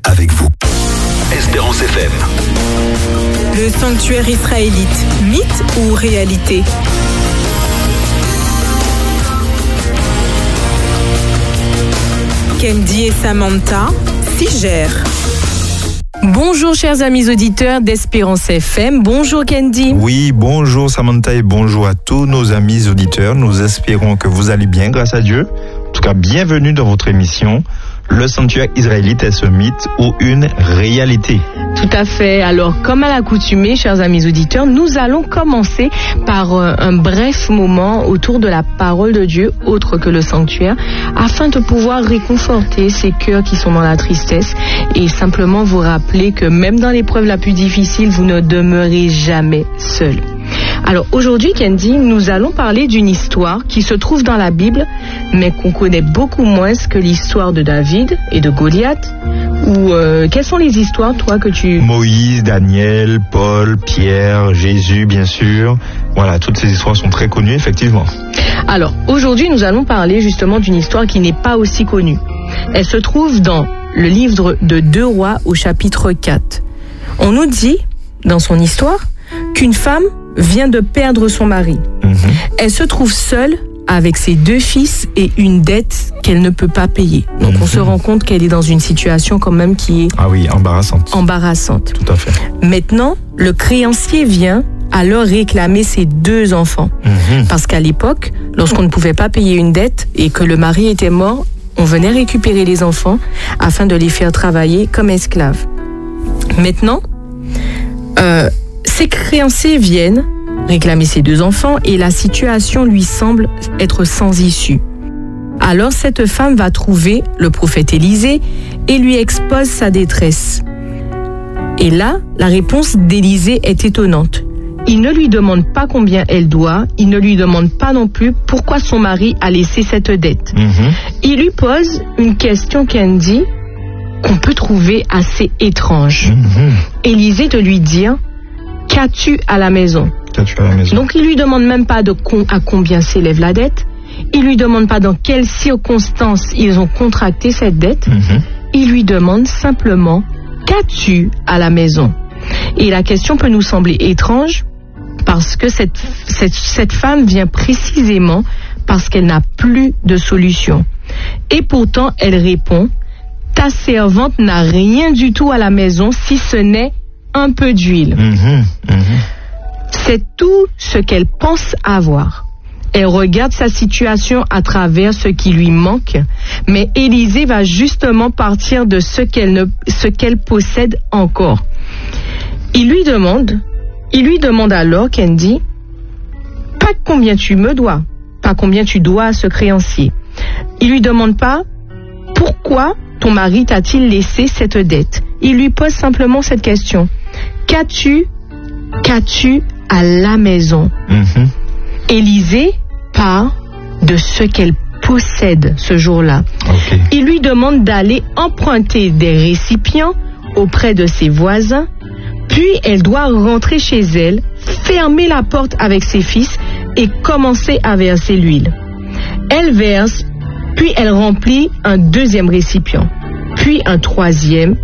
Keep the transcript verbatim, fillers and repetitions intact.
avec vous. Espérance F M. Le sanctuaire israélite, mythe ou réalité? Kendi et Samantha s'y gèrent. Bonjour chers amis auditeurs d'Espérance F M, bonjour Kendi. Oui, bonjour Samantha et bonjour à tous nos amis auditeurs. Nous espérons que vous allez bien grâce à Dieu. En tout cas, bienvenue dans votre émission. Le sanctuaire israélite, est-ce un mythe ou une réalité? Tout à fait. Alors, comme à l'accoutumée, chers amis auditeurs, nous allons commencer par euh, un bref moment autour de la parole de Dieu, autre que le sanctuaire, afin de pouvoir réconforter ces cœurs qui sont dans la tristesse et simplement vous rappeler que même dans l'épreuve la plus difficile, vous ne demeurez jamais seul. Alors aujourd'hui, Kendi, nous allons parler d'une histoire qui se trouve dans la Bible, mais qu'on connaît beaucoup moins que l'histoire de David et de Goliath. Ou euh, quelles sont les histoires, toi, que tu... Moïse, Daniel, Paul, Pierre, Jésus, bien sûr. Voilà, toutes ces histoires sont très connues, effectivement. Alors, aujourd'hui, nous allons parler justement d'une histoire qui n'est pas aussi connue. Elle se trouve dans le livre de Deux Rois au chapitre quatre. On nous dit, dans son histoire, qu'une femme vient de perdre son mari. Mmh. Elle se trouve seule avec ses deux fils et une dette qu'elle ne peut pas payer. Donc mmh. on se rend compte qu'elle est dans une situation quand même qui est... Ah oui, embarrassante. Embarrassante. Tout à fait. Maintenant, le créancier vient alors réclamer ses deux enfants. Mmh. Parce qu'à l'époque, lorsqu'on ne pouvait pas payer une dette et que le mari était mort, on venait récupérer les enfants afin de les faire travailler comme esclaves. Maintenant, euh, ces créanciers viennent réclamer ses deux enfants et la situation lui semble être sans issue. Alors cette femme va trouver le prophète Élisée et lui expose sa détresse. Et là, la réponse d'Élisée est étonnante. Il ne lui demande pas combien elle doit, il ne lui demande pas non plus pourquoi son mari a laissé cette dette. Mmh. Il lui pose une question Kendi qu'on peut trouver assez étrange. Mmh. Élisée de lui dire: Qu'as-tu à la maison? Qu'as-tu à la maison? Donc il lui demande même pas de con, à combien s'élève la dette. Il lui demande pas dans quelles circonstances ils ont contracté cette dette. Mm-hmm. Il lui demande simplement: qu'as-tu à la maison? Et la question peut nous sembler étrange parce que cette, cette, cette femme vient précisément parce qu'elle n'a plus de solution. Et pourtant elle répond: ta servante n'a rien du tout à la maison si ce n'est un peu d'huile. Mmh, mmh. C'est tout ce qu'elle pense avoir. Elle regarde sa situation à travers ce qui lui manque, mais Élisée va justement partir de ce qu'elle, ne, ce qu'elle possède encore. Il lui demande, il lui demande alors, Kendi, pas combien tu me dois, pas combien tu dois à ce créancier. Il lui demande pas pourquoi ton mari t'a-t-il laissé cette dette. Il lui pose simplement cette question: Qu'as-tu, qu'as-tu à la maison? Mmh. Élisée part de ce qu'elle possède ce jour-là. Okay. Il lui demande d'aller emprunter des récipients auprès de ses voisins, puis elle doit rentrer chez elle, fermer la porte avec ses fils et commencer à verser l'huile. Elle verse, puis elle remplit un deuxième récipient, puis un troisième,